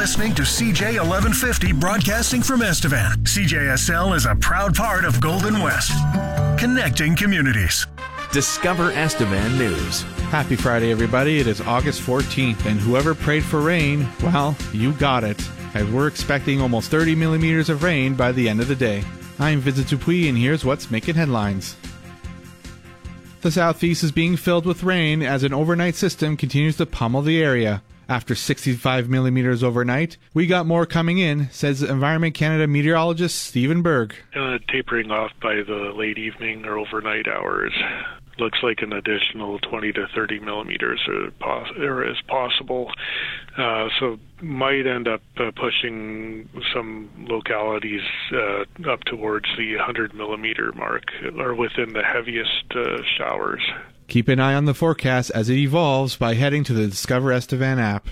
listening to CJ 1150 broadcasting from Estevan. CJSL is a proud part of Golden West, connecting communities. Discover Estevan News. Happy Friday, everybody. It is August 14th, and whoever prayed for rain, well, you got it, as we're expecting almost 30 millimeters of rain by the end of the day. I'm Vincent Dupuis, and here's what's making headlines. The southeast is being filled with rain as an overnight system continues to pummel the area. After 65 millimeters overnight, we got more coming in, says Environment Canada meteorologist Stephen Berg. Tapering off by the late evening or overnight hours. Looks like an additional 20 to 30 millimeters is possible. So might end up pushing some localities up towards the 100 millimeter mark, or within the heaviest showers. Keep an eye on the forecast as it evolves by heading to the Discover Estevan app.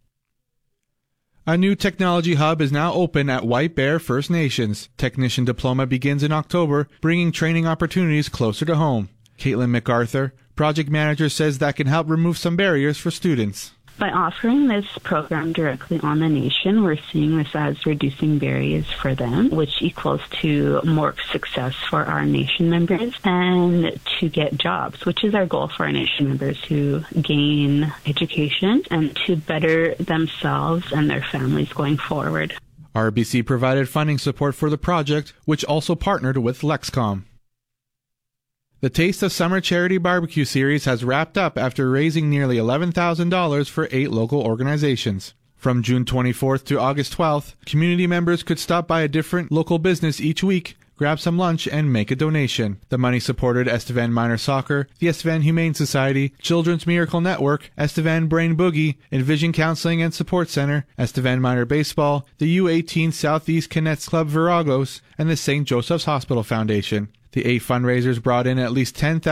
A new technology hub is now open at White Bear First Nations. Technician diploma begins in October, bringing training opportunities closer to home. Caitlin MacArthur, project manager, says that can help remove some barriers for students. By offering this program directly on the nation, we're seeing this as reducing barriers for them, which equals to more success for our nation members and to get jobs, which is our goal for our nation members, to gain education and to better themselves and their families going forward. RBC provided funding support for the project, which also partnered with Lexcom. The Taste of Summer Charity Barbecue Series has wrapped up after raising nearly $11,000 for 8 local organizations. From June 24th to August 12th, community members could stop by a different local business each week, grab some lunch, and make a donation. The money supported Estevan Minor Soccer, the Estevan Humane Society, Children's Miracle Network, Estevan Brain Boogie, Envision Counseling and Support Center, Estevan Minor Baseball, the U18 Southeast Cadets Club Viragos, and the St. Joseph's Hospital Foundation. The 8 fundraisers brought in at least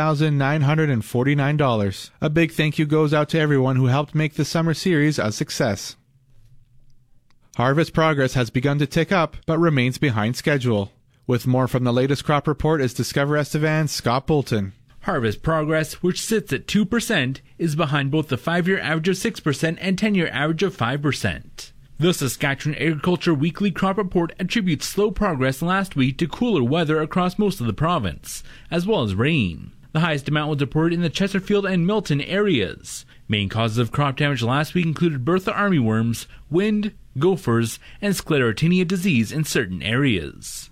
$10,949. A big thank you goes out to everyone who helped make the summer series a success. Harvest progress has begun to tick up, but remains behind schedule. With more from the latest crop report is Discover Estevan's Scott Bolton. Harvest progress, which sits at 2%, is behind both the 5-year average of 6% and 10-year average of 5%. The Saskatchewan Agriculture Weekly Crop Report attributes slow progress last week to cooler weather across most of the province, as well as rain. The highest amount was reported in the Chesterfield and Milton areas. Main causes of crop damage last week included Bertha armyworms, wind, gophers, and sclerotinia disease in certain areas.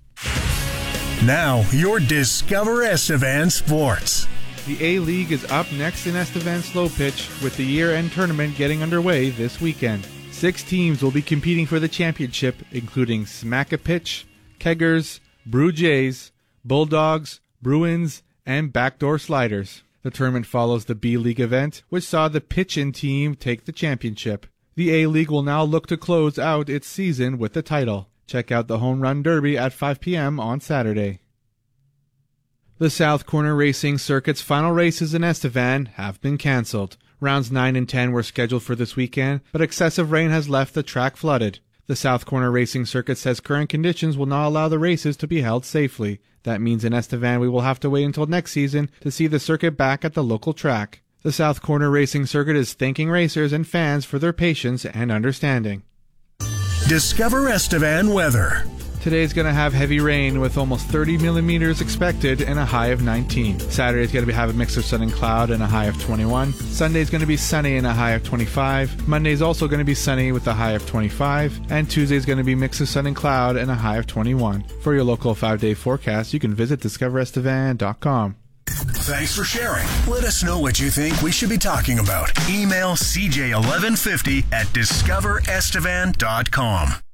Now, your Discover Estevan Sports. The A-League is up next in Estevan Slow Pitch, with the year-end tournament getting underway this weekend. 6 teams will be competing for the championship, including Smack-A-Pitch, Keggers, Brew Jays, Bulldogs, Bruins, and Backdoor Sliders. The tournament follows the B-League event, which saw the Pitchin team take the championship. The A-League will now look to close out its season with the title. Check out the Home Run Derby at 5 p.m. on Saturday. The South Corner Racing Circuit's final races in Estevan have been cancelled. Rounds 9 and 10 were scheduled for this weekend, but excessive rain has left the track flooded. The South Corner Racing Circuit says current conditions will not allow the races to be held safely. That means in Estevan we will have to wait until next season to see the circuit back at the local track. The South Corner Racing Circuit is thanking racers and fans for their patience and understanding. Discover Estevan weather. Today's going to have heavy rain with almost 30 millimeters expected and a high of 19. Saturday's going to have a mix of sun and cloud and a high of 21. Sunday's going to be sunny and a high of 25. Monday's also going to be sunny with a high of 25. And Tuesday's going to be a mix of sun and cloud and a high of 21. For your local 5-day forecast, you can visit discoverestevan.com. Thanks for sharing. Let us know what you think we should be talking about. Email CJ1150 at discoverestevan.com.